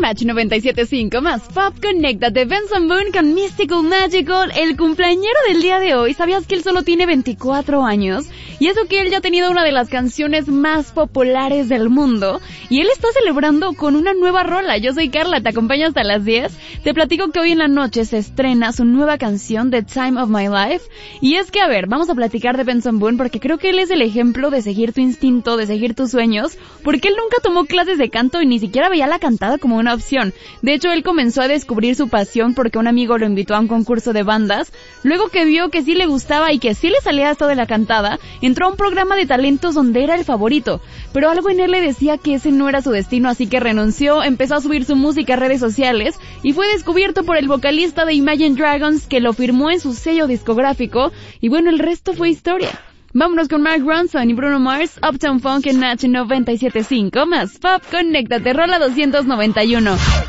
Match 97.5 más Pop, conéctate. Benson Boone con Mystical Magical, el cumpleañero del día de hoy. ¿Sabías que él solo tiene 24 años? Y eso que él ya ha tenido una de las canciones más populares del mundo. Y él está celebrando con una nueva rola. Yo soy Carla, te acompaño hasta las 10. Te platico que hoy en la noche se estrena su nueva canción, The Time of My Life. Y es que, a ver, vamos a platicar de Benson Boone porque creo que él es el ejemplo de seguir tu instinto, de seguir tus sueños, porque él nunca tomó clases de canto y ni siquiera veía la cantada como una opción. De hecho, él comenzó a descubrir su pasión porque un amigo lo invitó a un concurso de bandas. Luego que vio que sí le gustaba y que sí le salía esto de la cantada, entró a un programa de talentos donde era el favorito. Pero algo en él le decía que ese no era su destino, así que renunció, empezó a subir su música a redes sociales y fue descubierto por el vocalista de Imagine Dragons, que lo firmó en su sello discográfico. Y bueno, el resto fue historia. Vámonos con Mark Ronson y Bruno Mars, Uptown Funk en Match 97.5 más Pop, conéctate, rola 291.